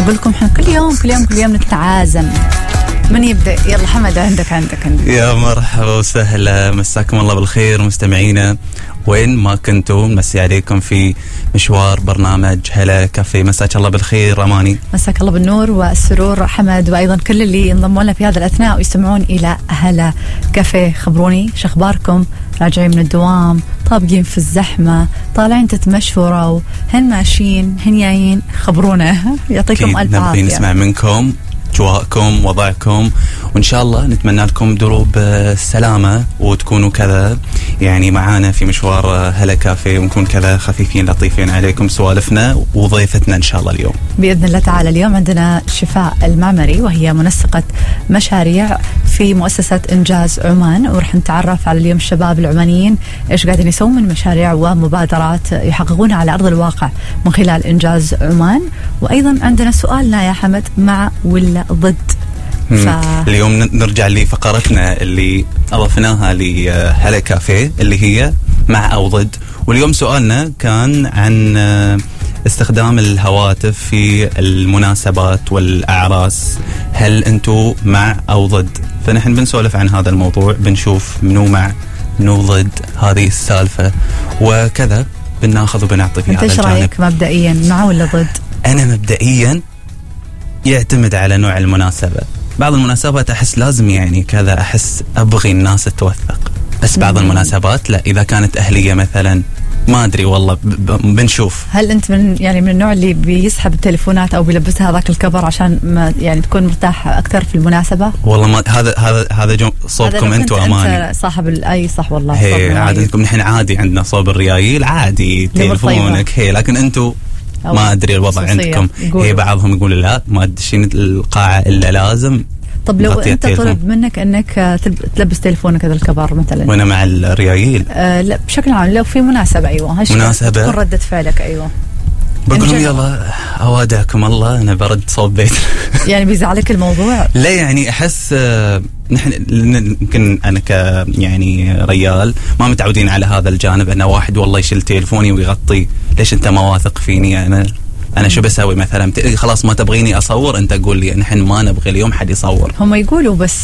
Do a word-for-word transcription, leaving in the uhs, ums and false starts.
نستقبلكم احنا كل يوم كل يوم كل يوم نتعازم. من يبدأ؟ يلا حمد، عندك عندك عندك يا مرحبا وسهلا، مساكم الله بالخير مستمعينا وين ما كنتوا. نمسي عليكم في مشوار برنامج هلا كافيه. مساك الله بالخير أماني. مساك الله بالنور والسرور حمد، وأيضا كل اللي ينضمون لنا في هذا الأثناء ويستمعون إلى هلا كافيه. خبروني شخباركم، راجعين من الدوام، طابقين في الزحمة، طالعين تتمشوا، هن ماشيين هن جايين، خبرونا. يعطيكم ألف عافية. نبغي نسمع منكم جواءكم وضعكم، وإن شاء الله نتمنى لكم دروب السلامة وتكونوا كذا يعني معانا في مشوار هلا كافيه، ونكون كذا خفيفين لطيفين عليكم سوالفنا وضيفتنا إن شاء الله اليوم بإذن الله تعالى. اليوم عندنا شفاء المعمري، وهي منسقة مشاريع في مؤسسة إنجاز عمان، ورح نتعرف على اليوم الشباب العمانيين إيش قاعدين يسوون من مشاريع ومبادرات يحققونها على أرض الواقع من خلال إنجاز عمان. وأيضا عندنا سؤالنا يا حمد، مع ولا ضد؟ ف... اليوم نرجع لفقرتنا اللي أضفناها لهلا كافيه اللي هي مع أو ضد. واليوم سؤالنا كان عن استخدام الهواتف في المناسبات والأعراس، هل أنتوا مع أو ضد؟ فنحن بنسولف عن هذا الموضوع، بنشوف منو مع منو ضد هذه السالفة وكذا، بناخذ وبنعطي في هذا الجانب. أنت ايش رأيك مبدئيا، مع ولا ضد؟ أنا مبدئيا يعتمد على نوع المناسبة. بعض المناسبات أحس لازم يعني كذا، أحس أبغي الناس توثق، بس بعض المناسبات لا، إذا كانت أهلية مثلا ما أدري والله بنشوف. هل أنت من يعني من النوع اللي بيسحب التليفونات أو بيلبسها هذاك الكفر عشان ما يعني تكون مرتاح أكثر في المناسبة؟ والله ما هذا هذا هذا صوبكم أنتوا أماني. أنت صاحب الأي صح والله. هي عادتكم نحن عادي، عندنا صوب الريايل عادي تليفونك هي، لكن أنتوا ما أدري الوضع عندكم. هي بعضهم يقول لا ما تدشين القاعة إلا لازم. طب لو أنت طلب منك أنك تلبس تليفونك هذا الكبار مثلا وأنا مع الريايل؟ آه لا بشكل عام، لو في مناسبة أيوة مناسبة تكون ردة فعلك. أيوة بقول لهم يلا أوادعكم الله أنا برد صوب بيت. يعني بيزعلك الموضوع؟ لا يعني أحس آه نحن يمكن أنا ك يعني ريال ما متعودين على هذا الجانب، أن واحد والله يشيل تليفوني ويغطي. ليش أنت ما واثق فيني؟ أنا أنا شو بسوي مثلا؟ خلاص ما تبغيني أصور، أنت قول لي. نحن ما نبغي اليوم حد يصور. هم يقولوا بس